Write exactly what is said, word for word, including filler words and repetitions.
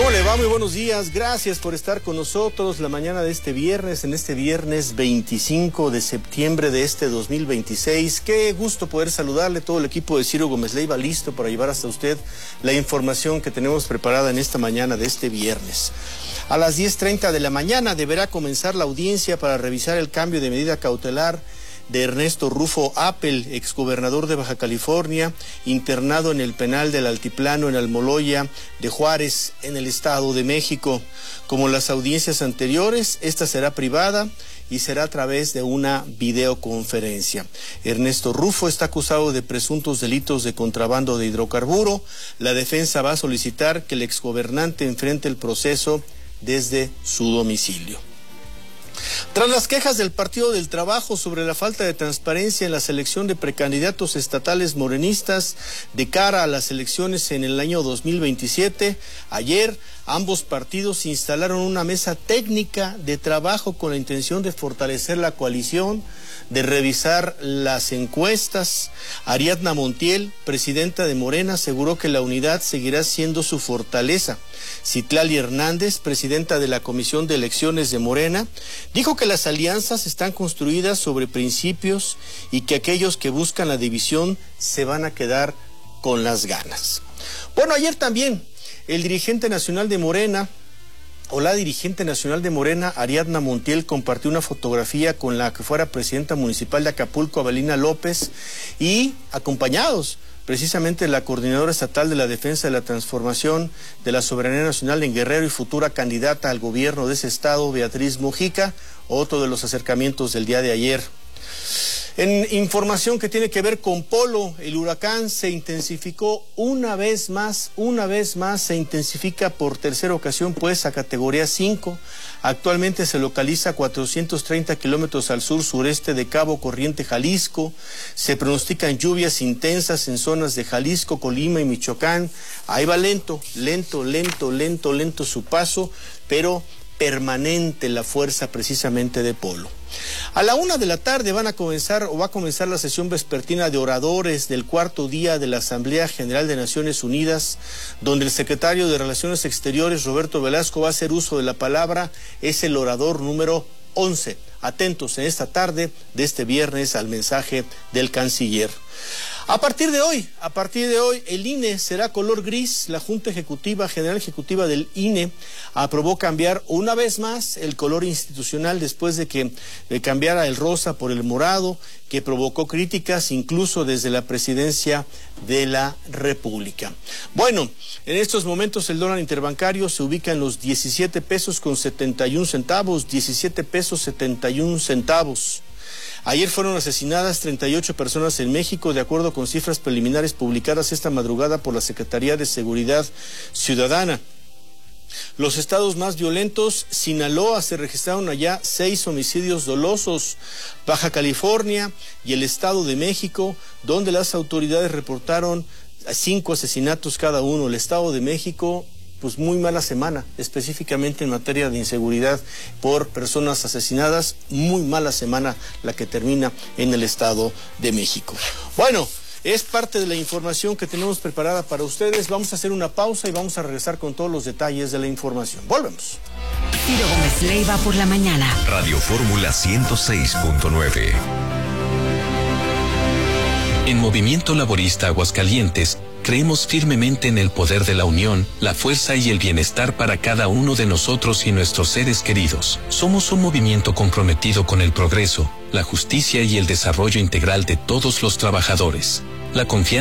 ¿Cómo le va? Muy buenos días. Gracias por estar con nosotros la mañana de este viernes, en este viernes veinticinco de septiembre de este dos mil veintiséis. Qué gusto poder saludarle, todo el equipo de Ciro Gómez Leiva listo para llevar hasta usted la información que tenemos preparada en esta mañana de este viernes. A las diez treinta de la mañana deberá comenzar la audiencia para revisar el cambio de medida cautelar de Ernesto Rufo Appel, exgobernador de Baja California, internado en el penal del Altiplano en Almoloya de Juárez, en el Estado de México. Como las audiencias anteriores, esta será privada y será a través de una videoconferencia. Ernesto Rufo está acusado de presuntos delitos de contrabando de hidrocarburo. La defensa va a solicitar que el exgobernante enfrente el proceso desde su domicilio. Tras las quejas del Partido del Trabajo sobre la falta de transparencia en la selección de precandidatos estatales morenistas de cara a las elecciones en el año dos mil veintisiete, ayer ambos partidos instalaron una mesa técnica de trabajo con la intención de fortalecer la coalición, de revisar las encuestas. Ariadna Montiel, presidenta de Morena, aseguró que la unidad seguirá siendo su fortaleza. Citlali Hernández, presidenta de la Comisión de Elecciones de Morena, dijo que las alianzas están construidas sobre principios y que aquellos que buscan la división se van a quedar con las ganas. Bueno, ayer también el dirigente nacional de Morena, o la dirigente nacional de Morena, Ariadna Montiel, compartió una fotografía con la que fuera presidenta municipal de Acapulco, Avelina López, y acompañados precisamente de la coordinadora estatal de la defensa de la transformación de la soberanía nacional en Guerrero y futura candidata al gobierno de ese estado, Beatriz Mujica, otro de los acercamientos del día de ayer. En información que tiene que ver con Polo, el huracán se intensificó una vez más, una vez más se intensifica por tercera ocasión, pues a categoría cinco. Actualmente se localiza a cuatrocientos treinta kilómetros al sur-sureste de Cabo Corriente, Jalisco. Se pronostican lluvias intensas en zonas de Jalisco, Colima y Michoacán. Ahí va lento, lento, lento, lento, lento su paso, pero permanente la fuerza precisamente de Polo. A la una de la tarde van a comenzar o va a comenzar la sesión vespertina de oradores del cuarto día de la Asamblea General de Naciones Unidas, donde el secretario de Relaciones Exteriores, Roberto Velasco, va a hacer uso de la palabra. Es el orador número once. Atentos en esta tarde de este viernes al mensaje del canciller. A partir de hoy, a partir de hoy, el I N E será color gris. La Junta Ejecutiva, General Ejecutiva del I N E, aprobó cambiar una vez más el color institucional después de que eh, cambiara el rosa por el morado, que provocó críticas incluso desde la Presidencia de la República. Bueno, en estos momentos el dólar interbancario se ubica en los diecisiete pesos con setenta y un centavos, diecisiete pesos setenta y un centavos. Ayer fueron asesinadas treinta y ocho personas en México, de acuerdo con cifras preliminares publicadas esta madrugada por la Secretaría de Seguridad Ciudadana. Los estados más violentos: Sinaloa, se registraron allá seis homicidios dolosos, Baja California y el Estado de México, donde las autoridades reportaron cinco asesinatos cada uno. El Estado de México, pues muy mala semana, específicamente en materia de inseguridad por personas asesinadas, muy mala semana la que termina en el Estado de México. Bueno, es parte de la información que tenemos preparada para ustedes. Vamos a hacer una pausa y vamos a regresar con todos los detalles de la información. Volvemos. Ciro Gómez Leiva por la mañana. Radio Fórmula ciento seis punto nueve. En Movimiento Laborista Aguascalientes, creemos firmemente en el poder de la unión, la fuerza y el bienestar para cada uno de nosotros y nuestros seres queridos. Somos un movimiento comprometido con el progreso, la justicia y el desarrollo integral de todos los trabajadores. La confianza